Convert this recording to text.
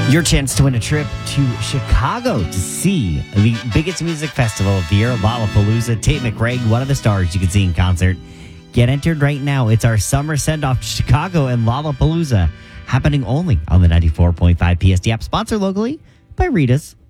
Your chance to win a trip to Chicago to see the biggest music festival of the year, Lollapalooza. Tate McRae, one of the stars you can see in concert. Get entered right now. It's our summer send-off to Chicago and Lollapalooza, happening only on the 94.5 PSD app, sponsored locally by Rita's.